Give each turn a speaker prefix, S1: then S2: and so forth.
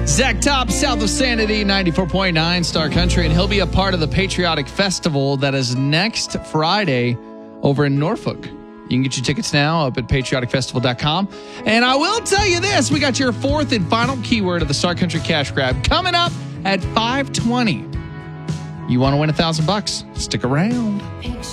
S1: Zach Top, south of Sanity, 94.9 Star Country, and he'll be a part of the Patriotic Festival that is next Friday over in Norfolk. You can get your tickets now up at patrioticfestival.com. And I will tell you this, we got your fourth and final keyword of the Star Country Cash Grab coming up at 5:20. You want to win $1,000? Stick around.